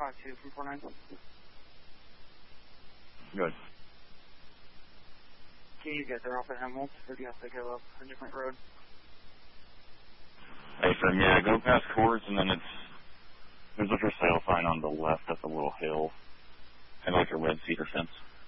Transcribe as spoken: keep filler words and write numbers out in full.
five two from four nine. Good. Can you get there off at Emerald, or do you have to go up a different road? Hey, from yeah, go past Coors, and then it's, there's a for sale sign on the left. That's a little hill. And like a red cedar fence.